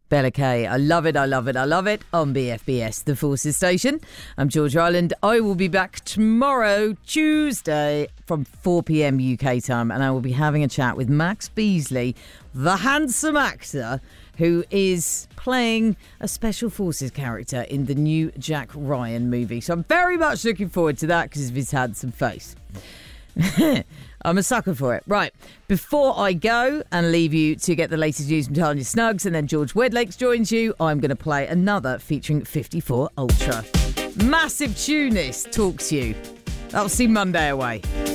Bella Kay. I love it, I love it, I love it on BFBS, the Forces Station. I'm George Ryland. I will be back tomorrow, Tuesday, from 4 p.m. UK time, and I will be having a chat with Max Beasley, the handsome actor who is playing a Special Forces character in the new Jack Ryan movie. So I'm very much looking forward to that because of his handsome face. I'm a sucker for it. Right, before I go and leave you to get the latest news from Tanya Snuggs and then George Wedlakes joins you, I'm going to play another featuring 54 Ultra. Massive tune this, Talks You. That'll see Monday away.